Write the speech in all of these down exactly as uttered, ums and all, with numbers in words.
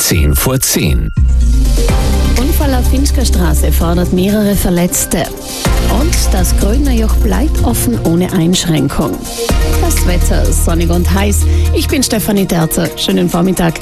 zehn vor zehn. Unfall auf Finsker Straße fordert mehrere Verletzte. Und das Grödner Joch bleibt offen ohne Einschränkung. Das Wetter sonnig und heiß. Ich bin Stefanie Terzer. Schönen Vormittag.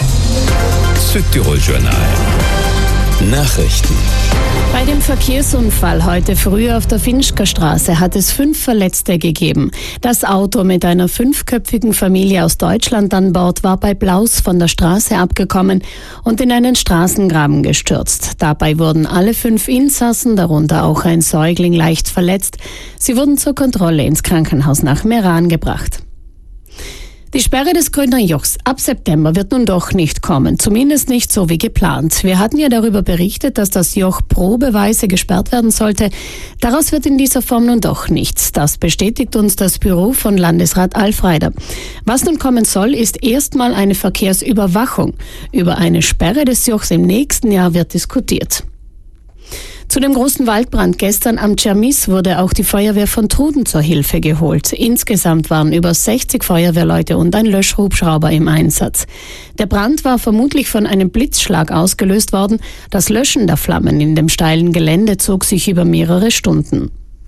Südtirol Journal. Nachrichten. Bei dem Verkehrsunfall heute früh auf der Finsker Straße hat es fünf Verletzte gegeben. Das Auto mit einer fünfköpfigen Familie aus Deutschland an Bord war bei Blaus von der Straße abgekommen und in einen Straßengraben gestürzt. Dabei wurden alle fünf Insassen, darunter auch ein Säugling, leicht verletzt. Sie wurden zur Kontrolle ins Krankenhaus nach Meran gebracht. Die Sperre des Grödner Jochs ab September wird nun doch nicht kommen, zumindest nicht so wie geplant. Wir hatten ja darüber berichtet, dass das Joch probeweise gesperrt werden sollte. Daraus wird in dieser Form nun doch nichts. Das bestätigt uns das Büro von Landesrat Alf Reider. Was nun kommen soll, ist erstmal eine Verkehrsüberwachung. Über eine Sperre des Jochs im nächsten Jahr wird diskutiert. Zu dem großen Waldbrand gestern am Tschermis wurde auch die Feuerwehr von Truden zur Hilfe geholt. Insgesamt waren über sechzig Feuerwehrleute und ein Löschhubschrauber im Einsatz. Der Brand war vermutlich von einem Blitzschlag ausgelöst worden. Das Löschen der Flammen in dem steilen Gelände zog sich über mehrere Stunden.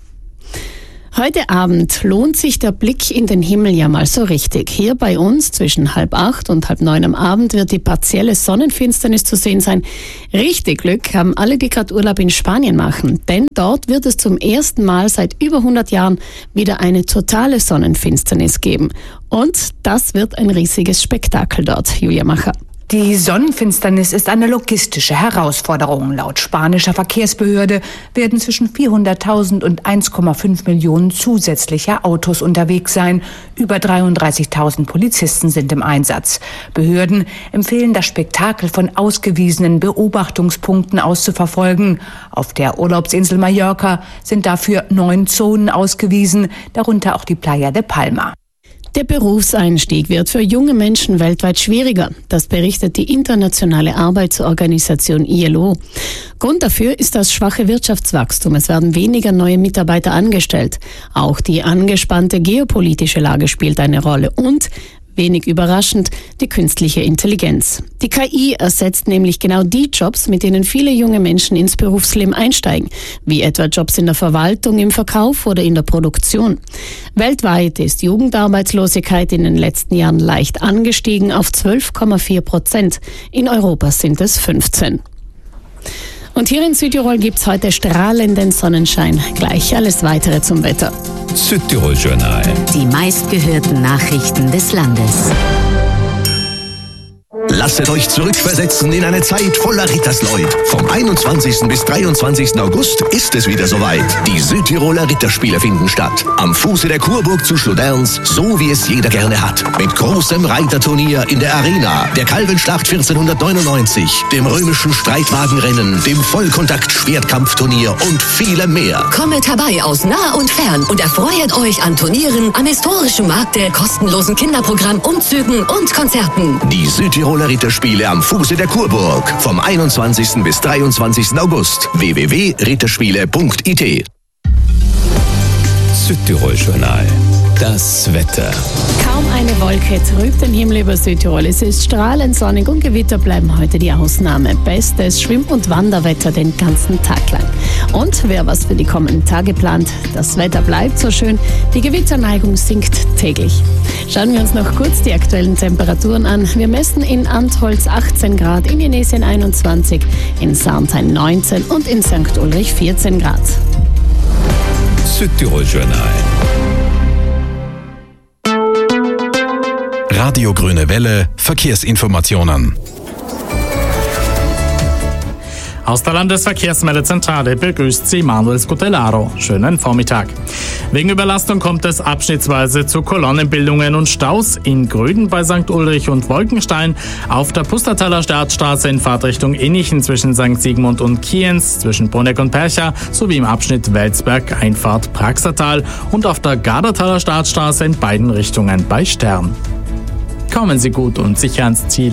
Heute Abend lohnt sich der Blick in den Himmel ja mal so richtig. Hier bei uns zwischen halb acht und halb neun am Abend wird die partielle Sonnenfinsternis zu sehen sein. Richtig Glück haben alle, die gerade Urlaub in Spanien machen. Denn dort wird es zum ersten Mal seit über hundert Jahren wieder eine totale Sonnenfinsternis geben. Und das wird ein riesiges Spektakel dort. Julia Macher. Die Sonnenfinsternis ist eine logistische Herausforderung. Laut spanischer Verkehrsbehörde werden zwischen vierhunderttausend und eins Komma fünf Millionen zusätzliche Autos unterwegs sein. Über dreiunddreißigtausend Polizisten sind im Einsatz. Behörden empfehlen, das Spektakel von ausgewiesenen Beobachtungspunkten aus zu verfolgen. Auf der Urlaubsinsel Mallorca sind dafür neun Zonen ausgewiesen, darunter auch die Playa de Palma. Der Berufseinstieg wird für junge Menschen weltweit schwieriger. Das berichtet die Internationale Arbeitsorganisation I L O. Grund dafür ist das schwache Wirtschaftswachstum. Es werden weniger neue Mitarbeiter angestellt. Auch die angespannte geopolitische Lage spielt eine Rolle und, wenig überraschend, die künstliche Intelligenz. Die K I ersetzt nämlich genau die Jobs, mit denen viele junge Menschen ins Berufsleben einsteigen, wie etwa Jobs in der Verwaltung, im Verkauf oder in der Produktion. Weltweit ist Jugendarbeitslosigkeit in den letzten Jahren leicht angestiegen auf zwölf Komma vier Prozent. In Europa sind es fünfzehn. Und hier in Südtirol gibt's heute strahlenden Sonnenschein. Gleich alles Weitere zum Wetter. Südtirol Journal. Die meistgehörten Nachrichten des Landes. Lasset euch zurückversetzen in eine Zeit voller Rittersleut. Vom einundzwanzigsten bis dreiundzwanzigsten August ist es wieder soweit. Die Südtiroler Ritterspiele finden statt. Am Fuße der Kurburg zu Schloderns, so wie es jeder gerne hat. Mit großem Reiterturnier in der Arena, der Kalvenschlacht vierzehnhundertneunundneunzig, dem römischen Streitwagenrennen, dem Vollkontakt-Schwertkampfturnier und vielem mehr. Kommet herbei aus nah und fern und erfreut euch an Turnieren, am historischen Markte, kostenlosen Kinderprogramm, Umzügen und Konzerten. Die Südtiroler Ritterspiele am Fuße der Kurburg vom einundzwanzigsten bis dreiundzwanzigsten August. w w w punkt ritterspiele punkt i t. Südtirol Journal. Das Wetter. Kaum eine Wolke trübt den Himmel über Südtirol. Es ist strahlend sonnig und Gewitter bleiben heute die Ausnahme. Bestes Schwimm- und Wanderwetter den ganzen Tag lang. Und wer was für die kommenden Tage plant, das Wetter bleibt so schön, die Gewitterneigung sinkt täglich. Schauen wir uns noch kurz die aktuellen Temperaturen an. Wir messen in Antholz achtzehn Grad, in Jenesien einundzwanzig, in Sarnthein neunzehn und in Sankt Ulrich vierzehn Grad. Südtirol Journal. Radio Grüne Welle, Verkehrsinformationen. Aus der Landesverkehrsmeldezentrale begrüßt Sie Manuel Scutellaro. Schönen Vormittag. Wegen Überlastung kommt es abschnittsweise zu Kolonnenbildungen und Staus in Gröden bei Sankt Ulrich und Wolkenstein, auf der Pustertaler Startstraße in Fahrtrichtung Innichen zwischen Sankt Sigmund und Kienz, zwischen Bruneck und Percha sowie im Abschnitt Welsberg Einfahrt Praxertal und auf der Gardertaler Startstraße in beiden Richtungen bei Stern. Kommen Sie gut und sicher ans Ziel.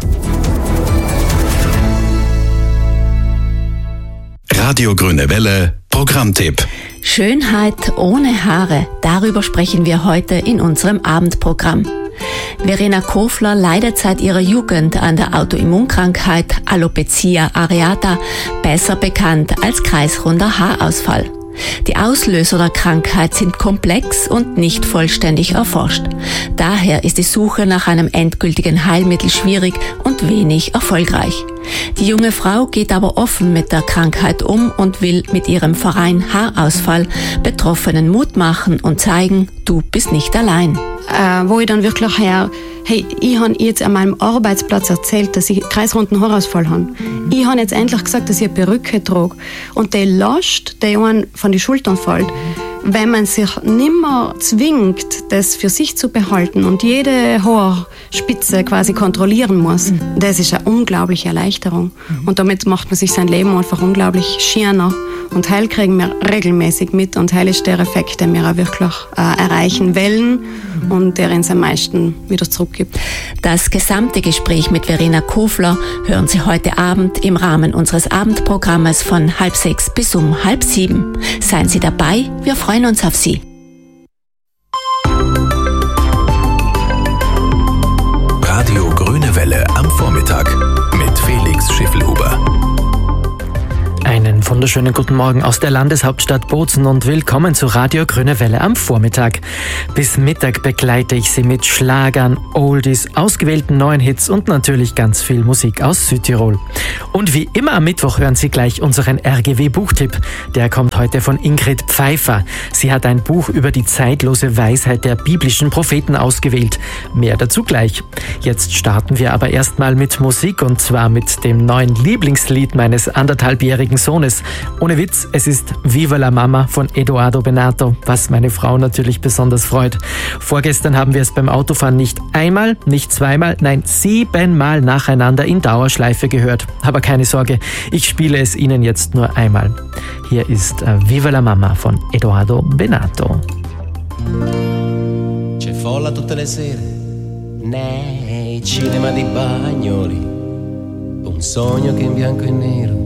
Radio Grüne Welle, Programmtipp. Schönheit ohne Haare, darüber sprechen wir heute in unserem Abendprogramm. Verena Kofler leidet seit ihrer Jugend an der Autoimmunkrankheit Alopecia areata, besser bekannt als kreisrunder Haarausfall. Die Auslöser der Krankheit sind komplex und nicht vollständig erforscht. Daher ist die Suche nach einem endgültigen Heilmittel schwierig und wenig erfolgreich. Die junge Frau geht aber offen mit der Krankheit um und will mit ihrem Verein Haarausfall Betroffenen Mut machen und zeigen, du bist nicht allein. Äh, wo ich dann wirklich her, hey, ich habe jetzt an meinem Arbeitsplatz erzählt, dass ich kreisrunden Haarausfall habe. Mhm. Ich habe jetzt endlich gesagt, dass ich eine Perücke trage. Und die Last, die einen von den Schultern fällt, wenn man sich nimmer zwingt, das für sich zu behalten und jede Haarspitze quasi kontrollieren muss, mhm. das ist eine unglaubliche Erleichterung. Mhm. Und damit macht man sich sein Leben einfach unglaublich schöner. Und heil kriegen wir regelmäßig mit und heil ist der Effekt, den wir auch wirklich äh, erreichen wollen mhm. und der uns am meisten wieder zurückgibt. Das gesamte Gespräch mit Verena Kofler hören Sie heute Abend im Rahmen unseres Abendprogrammes von halb sechs bis um halb sieben. Seien Sie dabei, wir freuen uns auf Sie. Radio Grüne Welle am Vormittag mit Felix Schiffelhuber. Einen wunderschönen guten Morgen aus der Landeshauptstadt Bozen und willkommen zu Radio Grüne Welle am Vormittag. Bis Mittag begleite ich Sie mit Schlagern, Oldies, ausgewählten neuen Hits und natürlich ganz viel Musik aus Südtirol. Und wie immer am Mittwoch hören Sie gleich unseren R G W-Buchtipp. Der kommt heute von Ingrid Pfeiffer. Sie hat ein Buch über die zeitlose Weisheit der biblischen Propheten ausgewählt. Mehr dazu gleich. Jetzt starten wir aber erstmal mit Musik und zwar mit dem neuen Lieblingslied meines anderthalbjährigen Sohnes. Ohne Witz, es ist Viva la Mama von Edoardo Benato, was meine Frau natürlich besonders freut. Vorgestern haben wir es beim Autofahren nicht einmal, nicht zweimal, nein siebenmal nacheinander in Dauerschleife gehört. Aber keine Sorge, ich spiele es Ihnen jetzt nur einmal. Hier ist uh, Viva la Mama von Edoardo Benato. C'è folla tutte le sere nei cinema di Bagnoli, un sogno che in bianco e nero